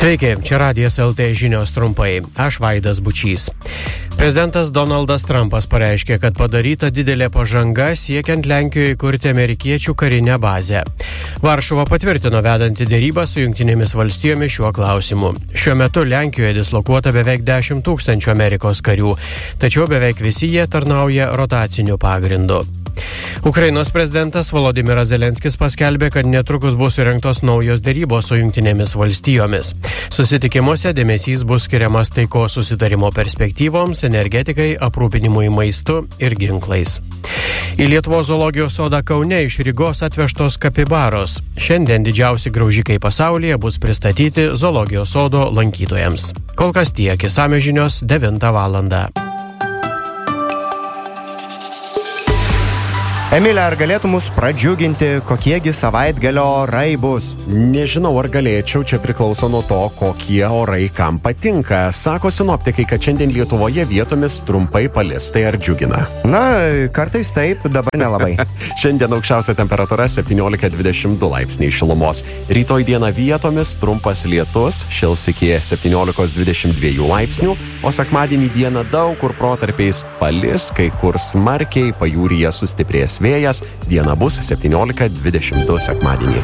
Sveiki, čia Radijas LT žinios trumpai. Aš Vaidas Bučys. Prezidentas Donaldas Trumpas pareiškė, kad padaryta didelė pažanga siekiant Lenkijoje įkurti amerikiečių karinę bazę. Varšuva patvirtino vedanti dėrybą su Jungtinėmis valstijomis šiuo klausimu. Šiuo metu Lenkijoje dislokuota beveik 10 000 Amerikos karių, tačiau beveik visi jie tarnauja rotaciniu pagrindu. Ukrainos prezidentas Volodymyras Zelenskis paskelbė, kad netrukus bus surengtos naujos dėrybos su Jungtinėmis valstijomis. Susitikimuose dėmesys bus skiriamas taikos susitarimo perspektyvoms, energetikai, aprūpinimui maistu ir ginklais. Į Lietuvos zoologijos sodą Kaune iš Rygos atvežtos kapibaros. Šiandien didžiausi graužikai pasaulyje bus pristatyti zoologijos sodo lankytojams. Kol kas tiek, išsamios žinios 9 valandą. Emilė, ar galėtų mus pradžiuginti, kokiegi savaitgalio orai bus? Nežinau, ar galėčiau, čia priklauso nuo to, kokie orai kam patinka. Sako sinoptikai, kad šiandien Lietuvoje vietomis trumpai palis, tai ar džiugina? Na, kartais taip, dabar nelabai. Šiandien aukščiausia temperatūra 17-22 laipsniai šilumos. Rytoj dieną vietomis trumpas lietus, šils iki 17-22 laipsnių, o sekmadienį dieną daug kur protarpiais palis, kai kur smarkiai pajūryje sustiprės vėjas, diena bus 17-22 sekmadienį.